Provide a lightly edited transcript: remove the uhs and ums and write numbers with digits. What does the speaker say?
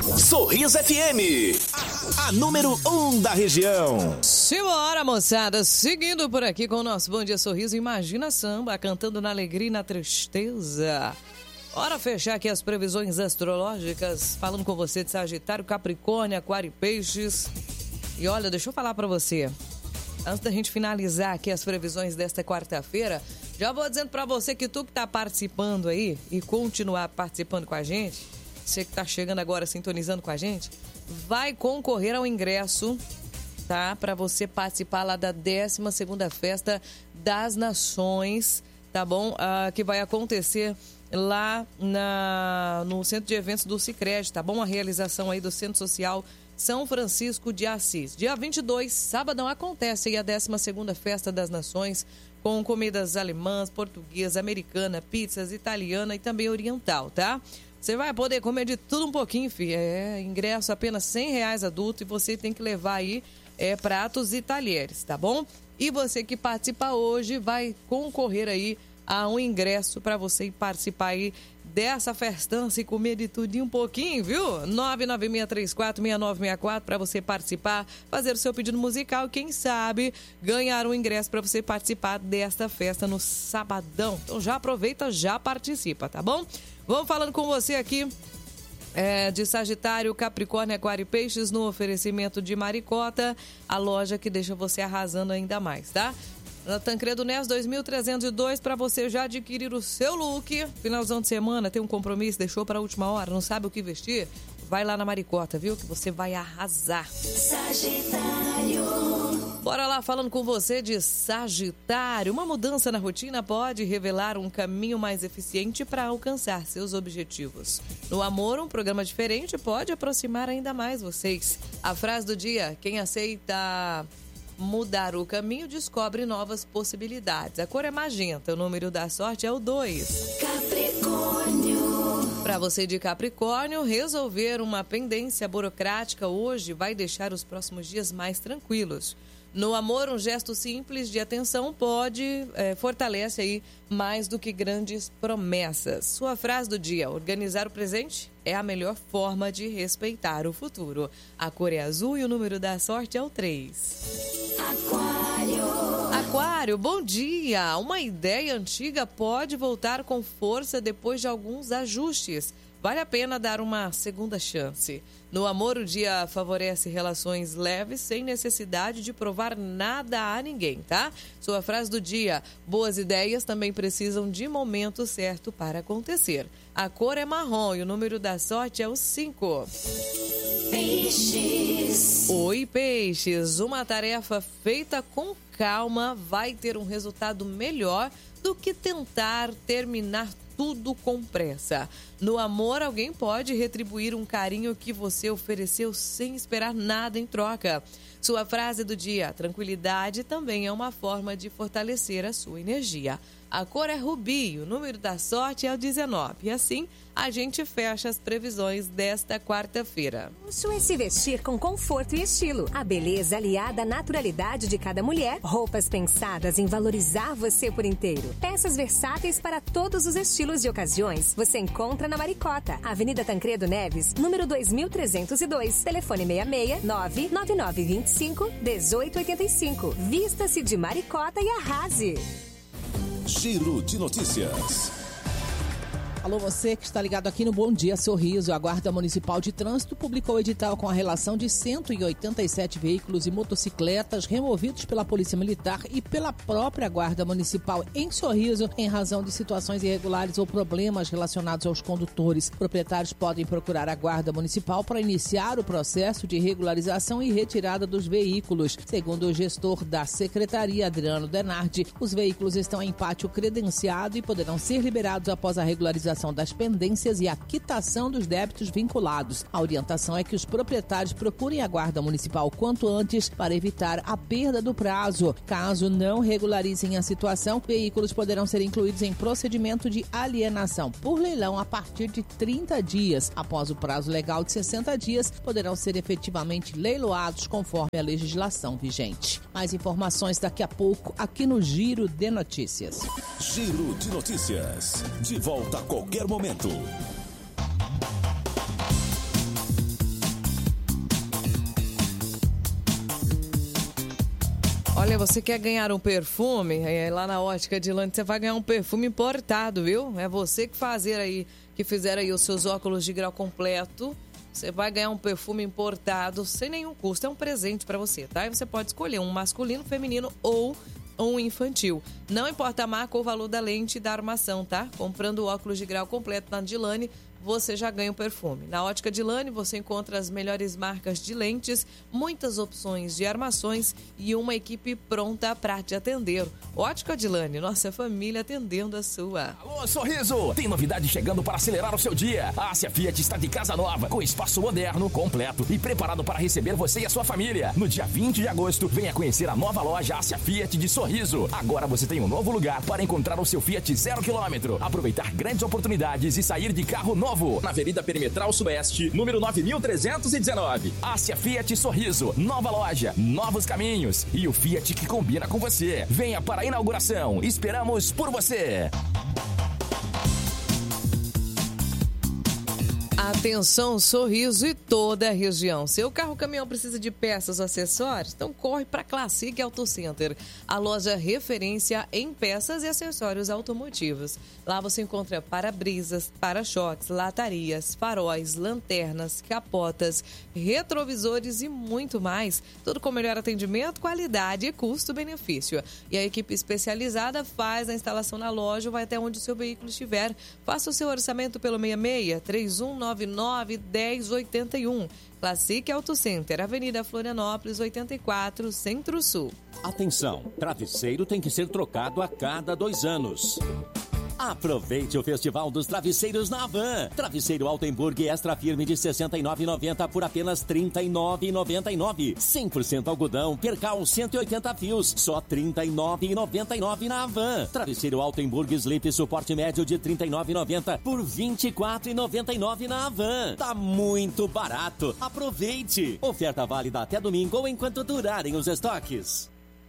Sorriso FM, a número 1 da região. Simbora, moçada, seguindo por aqui com o nosso Bom Dia Sorriso. Imagina samba, cantando na alegria e na tristeza. Bora fechar aqui as previsões astrológicas, falando com você de Sagitário, Capricórnio, Aquário e Peixes. E olha, deixa eu falar pra você, antes da gente finalizar aqui as previsões desta quarta-feira, já vou dizendo pra você que tu que tá participando aí e continuar participando com a gente, você que tá chegando agora, sintonizando com a gente, vai concorrer ao ingresso, tá? Pra você participar lá da 12ª Festa das Nações, tá bom? Que vai acontecer lá no Centro de Eventos do Sicredi, tá bom? A realização aí do Centro Social São Francisco de Assis. Dia 22, sabadão, acontece aí a 12ª Festa das Nações, com comidas alemãs, portuguesa, americana, pizzas, italiana e também oriental, tá? Você vai poder comer de tudo um pouquinho, filho. Ingresso apenas R$100 adulto e você tem que levar aí pratos e talheres, tá bom? E você que participa hoje vai concorrer aí a um ingresso para você ir participar aí dessa festança e comer de tudo um pouquinho, viu? 996346964 para você participar, fazer o seu pedido musical e quem sabe ganhar um ingresso para você participar desta festa no sabadão. Então já aproveita, já participa, tá bom? Vamos falando com você aqui de Sagitário, Capricórnio, Aquário e Peixes no oferecimento de Maricota, a loja que deixa você arrasando ainda mais, tá? Na Tancredo Neves 2302 para você já adquirir o seu look. Finalzão de semana, tem um compromisso, deixou para a última hora, não sabe o que vestir? Vai lá na Maricota, viu? Que você vai arrasar. Sagitário. Bora lá falando com você de Sagitário. Uma mudança na rotina pode revelar um caminho mais eficiente para alcançar seus objetivos. No amor, um programa diferente pode aproximar ainda mais vocês. A frase do dia: quem aceita mudar o caminho descobre novas possibilidades. A cor é magenta, o número da sorte é o 2. Capricórnio. Para você de Capricórnio, resolver uma pendência burocrática hoje vai deixar os próximos dias mais tranquilos. No amor, um gesto simples de atenção fortalece aí mais do que grandes promessas. Sua frase do dia: organizar o presente é a melhor forma de respeitar o futuro. A cor é azul e o número da sorte é o 3. Aquário, bom dia! Uma ideia antiga pode voltar com força depois de alguns ajustes. Vale a pena dar uma segunda chance. No amor, o dia favorece relações leves sem necessidade de provar nada a ninguém, tá? Sua frase do dia: boas ideias também precisam de momento certo para acontecer. A cor é marrom e o número da sorte é o 5. Peixes. Oi, Peixes. Uma tarefa feita com calma vai ter um resultado melhor do que tentar terminar tudo com pressa. No amor, alguém pode retribuir um carinho que você ofereceu sem esperar nada em troca. Sua frase do dia: tranquilidade também é uma forma de fortalecer a sua energia. A cor é rubi, o número da sorte é o 19. E assim, a gente fecha as previsões desta quarta-feira. Luxo é se vestir com conforto e estilo. A beleza aliada à naturalidade de cada mulher. Roupas pensadas em valorizar você por inteiro. Peças versáteis para todos os estilos e ocasiões. Você encontra na Maricota, Avenida Tancredo Neves, número 2302. Telefone 66-99925-1885. Vista-se de Maricota e arrase. Giro de notícias. Alô, você que está ligado aqui no Bom Dia Sorriso. A Guarda Municipal de Trânsito publicou o edital com a relação de 187 veículos e motocicletas removidos pela Polícia Militar e pela própria Guarda Municipal em Sorriso em razão de situações irregulares ou problemas relacionados aos condutores. Proprietários podem procurar a Guarda Municipal para iniciar o processo de regularização e retirada dos veículos. Segundo o gestor da Secretaria, Adriano Denardi, os veículos estão em pátio credenciado e poderão ser liberados após a regularização das pendências e a quitação dos débitos vinculados. A orientação é que os proprietários procurem a Guarda Municipal quanto antes para evitar a perda do prazo. Caso não regularizem a situação, veículos poderão ser incluídos em procedimento de alienação por leilão a partir de 30 dias. Após o prazo legal de 60 dias, poderão ser efetivamente leiloados conforme a legislação vigente. Mais informações daqui a pouco aqui no Giro de Notícias. Giro de Notícias. De volta a qualquer momento. Olha, você quer ganhar um perfume? Lá na Ótica Edilane você vai ganhar um perfume importado, viu? É você que fizer aí os seus óculos de grau completo. Você vai ganhar um perfume importado sem nenhum custo. É um presente para você, tá? E você pode escolher um masculino, feminino ou um infantil. Não importa a marca ou o valor da lente e da armação, tá? Comprando o óculos de grau completo na Edilane, você já ganha um perfume. Na Ótica Edilane, você encontra as melhores marcas de lentes, muitas opções de armações e uma equipe pronta para te atender. Ótica Edilane, nossa família atendendo a sua. Alô, Sorriso! Tem novidade chegando para acelerar o seu dia. A Ásia Fiat está de casa nova, com espaço moderno, completo e preparado para receber você e a sua família. No dia 20 de agosto, venha conhecer a nova loja Ásia Fiat de Sorriso. Agora você tem um novo lugar para encontrar o seu Fiat 0 km, aproveitar grandes oportunidades e sair de carro novo. Na Avenida Perimetral Sudoeste, número 9319. Ásia Fiat Sorriso, nova loja, novos caminhos e o Fiat que combina com você. Venha para a inauguração, esperamos por você. Atenção, Sorriso e toda a região. Seu carro ou caminhão precisa de peças ou acessórios? Então corre para Classic Auto Center, a loja referência em peças e acessórios automotivos. Lá você encontra para-brisas, para-choques, latarias, faróis, lanternas, capotas, retrovisores e muito mais. Tudo com melhor atendimento, qualidade e custo-benefício. E a equipe especializada faz a instalação na loja ou vai até onde o seu veículo estiver. Faça o seu orçamento pelo 66-3199-1081. Classic Auto Center, Avenida Florianópolis, 84, Centro-Sul. Atenção, travesseiro tem que ser trocado a cada 2 anos. Aproveite o Festival dos Travesseiros na Havan. Travesseiro Altenburg Extra Firme de R$ 69,90 por apenas R$ 39,99. 100% algodão, percal 180 fios, só R$ 39,99 na Havan. Travesseiro Altenburg Sleep Suporte Médio de R$ 39,90 por R$ 24,99 na Havan. Tá muito barato. Aproveite. Oferta válida até domingo ou enquanto durarem os estoques.